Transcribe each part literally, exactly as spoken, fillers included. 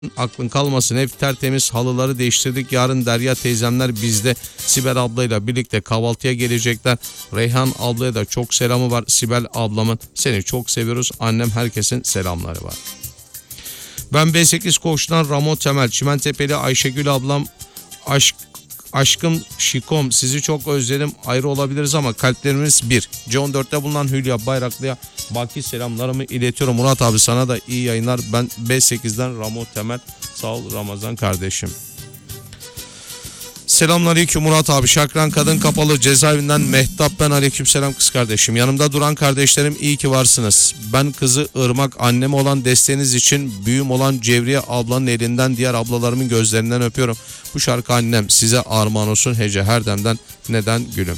Aklın kalmasın, ev tertemiz, halıları değiştirdik. Yarın Derya teyzemler bizde, Sibel ablayla birlikte kahvaltıya gelecekler. Reyhan ablaya da çok selamı var. Sibel ablamın, seni çok seviyoruz. Annem, herkesin selamları var. Ben B sekiz Koç'tan Ramo Temel, Çimentepe'li Ayşegül ablam, aşk aşkım Şikom, sizi çok özledim. Ayrı olabiliriz ama kalplerimiz bir. C on dörtte bulunan Hülya Bayraklı'ya baki selamlarımı iletiyorum. Murat abi, sana da iyi yayınlar. Ben B sekizden Ramo Temel. Sağ ol Ramazan kardeşim. Selamünaleyküm Murat abi. Şakran Kadın Kapalı cezaevinden Mehtap ben, aleykümselam kız kardeşim. Yanımda duran kardeşlerim, iyi ki varsınız. Ben kızı Irmak, anneme olan desteğiniz için büyüm olan Cevriye ablanın elinden, diğer ablalarımın gözlerinden öpüyorum. Bu şarkı annem size armağan olsun. Hece Herdem'den Neden Gülüm.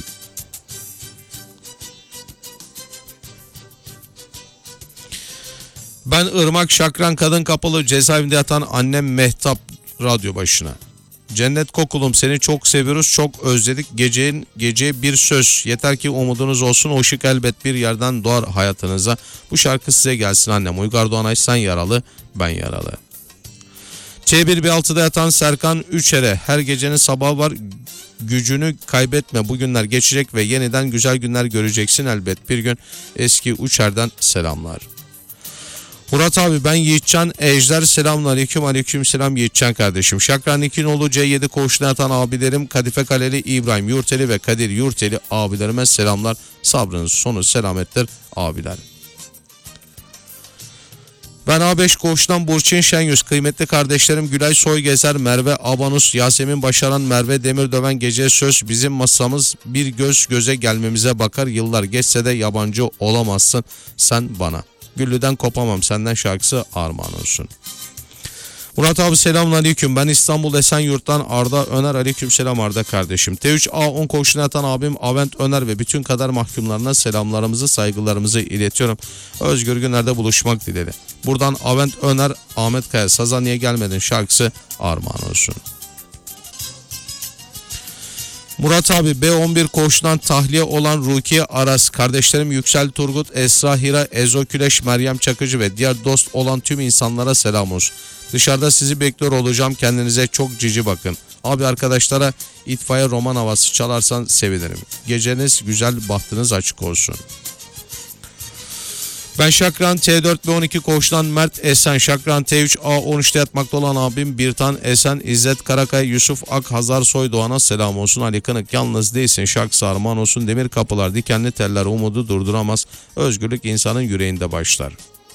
Ben Irmak, Şakran Kadın Kapalı cezaevinde yatan annem Mehtap radyo başına. Cennet kokulum, seni çok seviyoruz, çok özledik. Gecenin gece bir söz, yeter ki umudunuz olsun, o ışık elbet bir yerden doğar hayatınıza. Bu şarkı size gelsin annem. Uygar Doğanay, sen yaralı, ben yaralı. Ç bir B altıda yatan Serkan Üçer'e, her gecenin sabahı var, gücünü kaybetme, bugünler geçecek ve yeniden güzel günler göreceksin elbet bir gün. Eski Uçer'den selamlar. Murat abi, ben Yiğitcan Ejder, selamünaleyküm. Aleykümselam Yiğitcan kardeşim. Şakran İkinoğlu C yedi Koğuş'una yatan abilerim Kadife Kaleli İbrahim Yurteli ve Kadir Yurteli abilerime selamlar. Sabrınız sonu selamettir abiler. Ben A beş Koğuş'tan Burçin Şenyüz, kıymetli kardeşlerim Gülay Soygezer, Merve Abanus, Yasemin Başaran, Merve Demirdöven, gece söz bizim masamız, bir göz göze gelmemize bakar, yıllar geçse de yabancı olamazsın sen bana. Güllü'den kopamam senden şarkısı armağan olsun. Murat abi, selamünaleyküm. Ben İstanbul Esenyurt'tan Arda Öner, aleykümselam Arda kardeşim. T üç A on Koğuşu'na yatan abim Avent Öner ve bütün kader mahkumlarına selamlarımızı, saygılarımızı iletiyorum. Özgür günlerde buluşmak dileğiyle. Buradan Avent Öner, Ahmet Kaya, Saza Niye Gelmedin şarkısı armağan olsun. Murat abi, B on bir Koğuş'tan tahliye olan Rukiye Aras, kardeşlerim Yüksel Turgut, Esra Hira, Ezo Küleş, Meryem Çakıcı ve diğer dost olan tüm insanlara selam olsun. Dışarıda sizi bekliyor olacağım, kendinize çok cici bakın. Abi, arkadaşlara itfaiye roman havası çalarsan sevinirim. Geceniz güzel, bahtınız açık olsun. Ben Şakran T dört ve on iki Koğuş'tan Mert Esen, Şakran T üç A on üçte yatmakta olan abim Birtan Esen, İzzet Karakay, Yusuf Ak, Hazar Soydoğan'a selam olsun. Ali Kınık, yalnız değilsin şarkısı armağan olsun. Demir kapılar, dikenli teller umudu durduramaz. Özgürlük insanın yüreğinde başlar.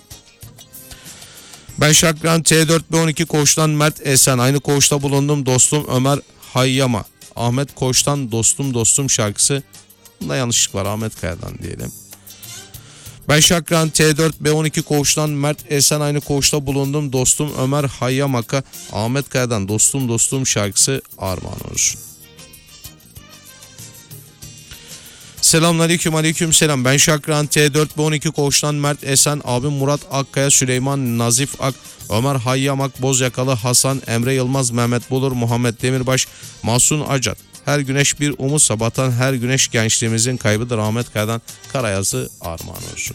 Ben Şakran T dört ve on iki Koğuş'tan Mert Esen, aynı koğuşta bulundum dostum Ömer Hayyama. Ahmet Koç'tan dostum dostum şarkısı, bunda yanlışlık var, Ahmet Kaya'dan diyelim. Ben Şakran T dört B on iki Koğuş'tan Mert Esen, aynı koğuşta bulundum dostum Ömer Hayyamak'a Ahmet Kaya'dan dostum dostum şarkısı armağan olsun. Selamünaleyküm, aleykümselam. Ben Şakran T dört B on iki Koğuş'tan Mert Esen, abim Murat Akkaya, Süleyman Nazif Ak, Ömer Hayyamak, Bozyakalı Hasan, Emre Yılmaz, Mehmet Bulur, Muhammed Demirbaş, Mahsun Acat. Her güneş bir umut, sabahtan her güneş gençliğimizin kaybıdır. Ahmet Kaya'dan Karayazı armağan olsun.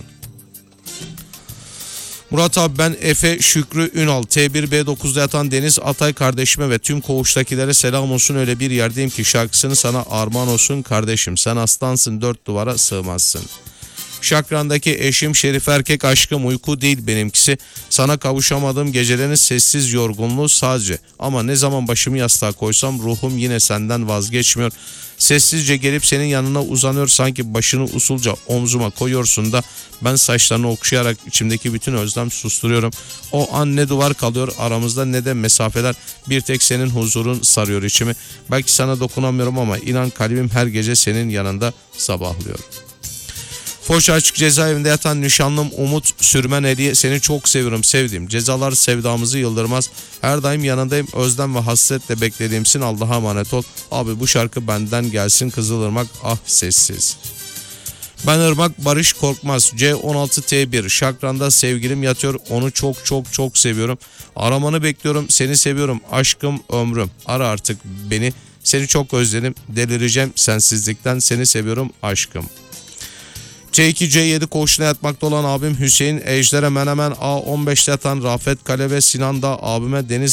Murat abi, ben Efe Şükrü Ünal, T bir B dokuzda yatan Deniz Atay kardeşime ve tüm koğuştakilere selam olsun. Öyle bir yerdeyim ki şarkısını sana armağan olsun kardeşim. Sen aslansın, dört duvara sığmazsın. Şakran'daki eşim Şerif erkek aşkım, uyku değil benimkisi. Sana kavuşamadığım gecelerin sessiz yorgunluğu sadece. Ama ne zaman başımı yastığa koysam ruhum yine senden vazgeçmiyor. Sessizce gelip senin yanına uzanıyor, sanki başını usulca omzuma koyuyorsun da ben saçlarını okşayarak içimdeki bütün özlem susturuyorum. O an ne duvar kalıyor aramızda ne de mesafeler, bir tek senin huzurun sarıyor içimi. Belki sana dokunamıyorum ama inan kalbim her gece senin yanında sabahlıyor. Foça Açık Cezaevinde yatan nişanlım Umut Sürmeneli'ye, seni çok seviyorum sevdiğim. Cezalar sevdamızı yıldırmaz. Her daim yanındayım. Özlem ve hasretle beklediğimsin. Allah'a emanet ol. Abi, bu şarkı benden gelsin. Kızılırmak ah sessiz. Ben Irmak Barış Korkmaz, C on altı T bir, Şakran'da sevgilim yatıyor. Onu çok çok çok seviyorum. Aramanı bekliyorum. Seni seviyorum. Aşkım ömrüm. Ara artık beni. Seni çok özledim. Delireceğim sensizlikten. Seni seviyorum aşkım. C iki C yedi koğuşuna yatmakta olan abim Hüseyin, Ejder'e Menemen A on beşte yatan Rafet Kale ve Sinan da abime Deniz